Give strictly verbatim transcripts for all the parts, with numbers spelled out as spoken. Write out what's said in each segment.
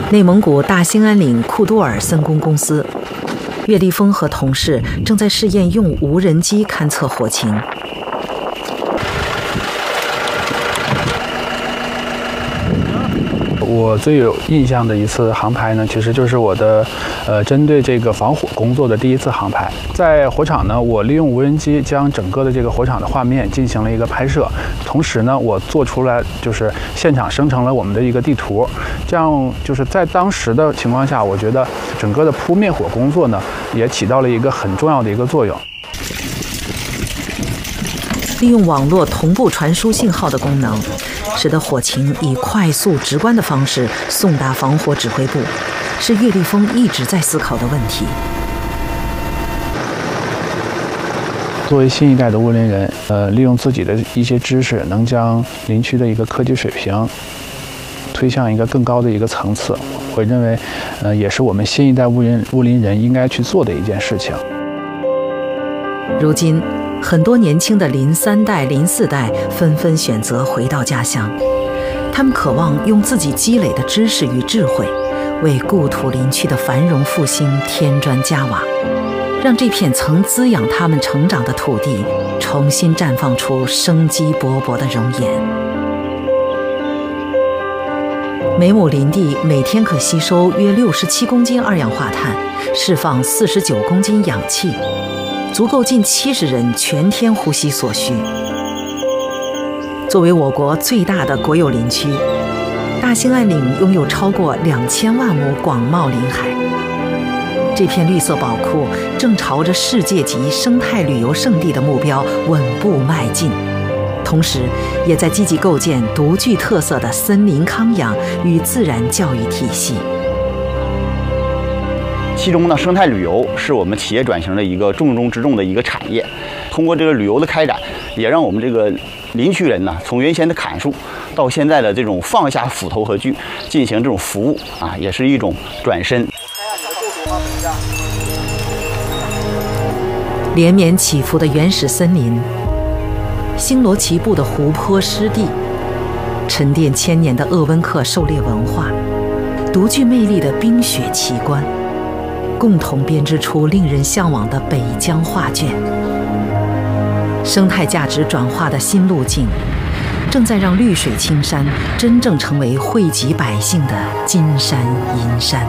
内蒙古大兴安岭库都尔森工公司，岳立峰和同事正在试验用无人机勘测火情。 我最有印象的一次航拍呢，其实就是我的，呃，针对这个防火工作的第一次航拍。在火场呢，我利用无人机将整个的这个火场的画面进行了一个拍摄，同时呢，我做出来就是现场生成了我们的一个地图。这样就是在当时的情况下，我觉得整个的扑灭火工作呢，也起到了一个很重要的一个作用。 利用网络同步传输信号的功能，使得火情以快速直观的方式送达防火指挥部，是岳立峰一直在思考的问题。 作为新一代的物林人，呃，利用自己的一些知识，能将林区的一个科技水平推向一个更高的一个层次。我认为，呃，也是我们新一代物林物林人应该去做的一件事情。 如今，很多年轻的林三代、林四代纷纷选择回到家乡，他们渴望用自己积累的知识与智慧，为故土林区的繁荣复兴添砖加瓦，让这片曾滋养他们成长的土地重新绽放出生机勃勃的容颜。每亩林地每天可吸收约六十七公斤二氧化碳，释放四十九公斤氧气，足够近七十人全天呼吸所需。作为我国最大的国有林区，大兴安岭拥有超过两千万亩广袤林海。这片绿色宝库正朝着世界级生态旅游胜地的目标稳步迈进，同时也在积极构建独具特色的森林康养与自然教育体系。 其中呢，生态旅游是我们企业转型的一个重中之重的一个产业。通过这个旅游的开展，也让我们这个林区人呢，从原先的砍树，到现在的这种放下斧头和锯，进行这种服务啊，也是一种转身。 连绵起伏的原始森林，星罗棋布的湖泊湿地，沉淀千年的鄂温克狩猎文化，独具魅力的冰雪奇观，共同编织出令人向往的北疆画卷。生态价值转化的新路径，正在让绿水青山真正成为惠及百姓的金山银山。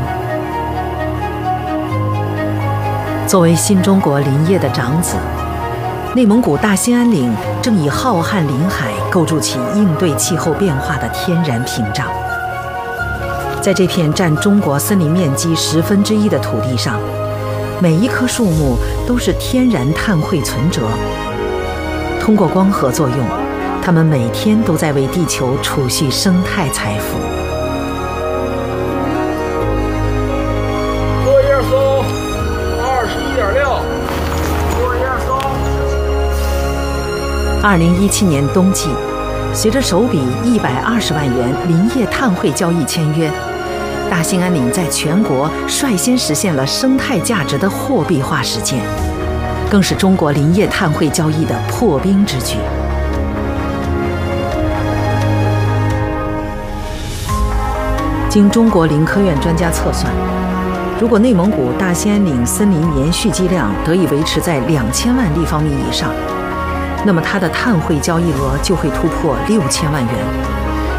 作为新中国林业的长子，内蒙古大兴安岭正以浩瀚林海构筑起应对气候变化的天然屏障。在这片占中国森林面积十分之一的土地上，每一棵树木都是天然碳汇存折。通过光合作用，它们每天都在为地球储蓄生态财富。 作业松，二十一点六。作业松。 二零一七年冬季，随着首笔一百二十万元林业碳汇交易签约，大兴安岭在全国率先实现了生态价值的货币化实践，更是中国林业碳汇交易的破冰之举。经中国林科院专家测算，如果内蒙古大兴安岭森林年蓄积量得以维持在两千万立方米以上，那么它的碳汇交易额就会突破六千万元。